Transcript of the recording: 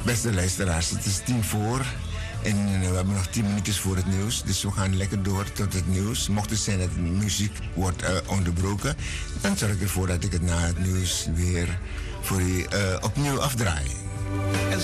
Beste luisteraars, het is 10 voor. En we hebben nog 10 minuutjes voor het nieuws. Dus we gaan lekker door tot het nieuws. Mocht het zijn dat de muziek wordt onderbroken, dan zorg ik ervoor dat ik het na het nieuws weer voor u opnieuw afdraai.